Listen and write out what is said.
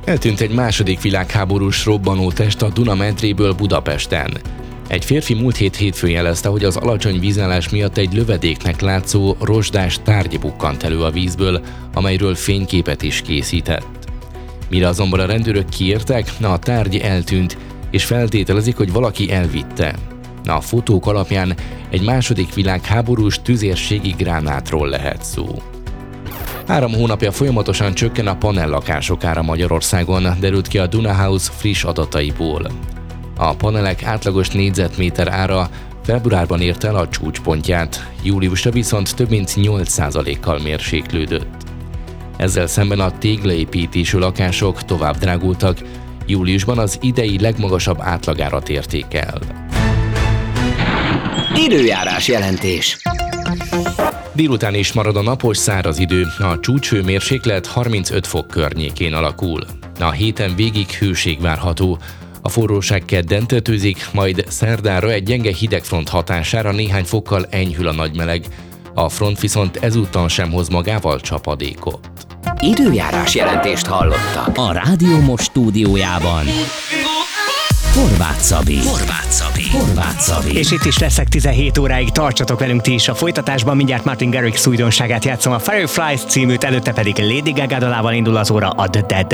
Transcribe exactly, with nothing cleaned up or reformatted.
Eltűnt egy második világháborús robbanótest a Duna medréből Budapesten. Egy férfi múlt hét hétfőn jelezte, hogy az alacsony vízállás miatt egy lövedéknek látszó rozsdás tárgy bukkant elő a vízből, amelyről fényképet is készített. Mire azonban a rendőrök kiértek, a tárgy eltűnt, és feltételezik, hogy valaki elvitte. A fotók alapján egy második világháborús tüzérségi gránátról lehet szó. Három hónapja folyamatosan csökken a panellakások ára Magyarországon, derült ki a Duna House friss adataiból. A panelek átlagos négyzetméter ára februárban érte el a csúcspontját, júliusra viszont több mint nyolc százalékkal mérséklődött. Ezzel szemben a téglaépítésű lakások tovább drágultak, júliusban az idei legmagasabb átlagárat érték el. Időjárás jelentés. Délután is marad a napos, száraz idő, a csúcshőmérséklet harmincöt fok környékén alakul. A héten végig hőség várható, a forróság kedden tetőzik, majd szerdára egy gyenge hidegfront hatására néhány fokkal enyhül a nagymeleg, a front viszont ezúttal sem hoz magával csapadékot. Időjárás jelentést hallottak a Rádió Most stúdiójában. Horváth Szabi. Horváth Szabi. Horváth Szabi. És itt is leszek tizenhét óráig, tartsatok velünk ti is a folytatásban. Mindjárt Martin Garrix újdonságát játszom, a Fireflies címűt, előtte pedig Lady Gaga dalával indul az óra, a The Dead